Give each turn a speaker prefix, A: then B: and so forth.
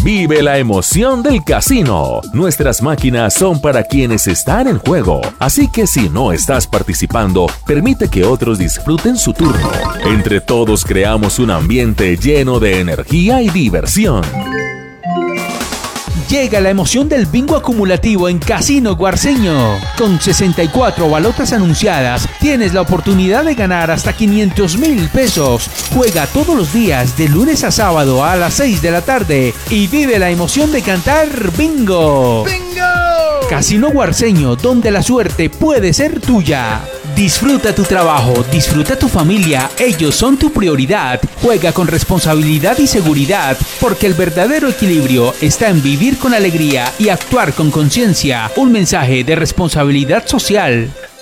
A: Vive la emoción del casino. Nuestras máquinas son para quienes están en juego. Así que si no estás participando, permite que otros disfruten su turno. Entre todos creamos un ambiente lleno de energía y diversión.
B: Llega la emoción del bingo acumulativo en Casino Guarceño. Con 64 balotas anunciadas, tienes la oportunidad de ganar hasta 500.000 pesos. Juega todos los días, de lunes a sábado a las 6 de la tarde y vive la emoción de cantar bingo. ¡Bingo! Casino Guarceño, donde la suerte puede ser tuya. Disfruta tu trabajo, disfruta tu familia, ellos son tu prioridad. Juega con responsabilidad y seguridad, porque el verdadero equilibrio está en vivir con alegría y actuar con conciencia. Un mensaje de responsabilidad social.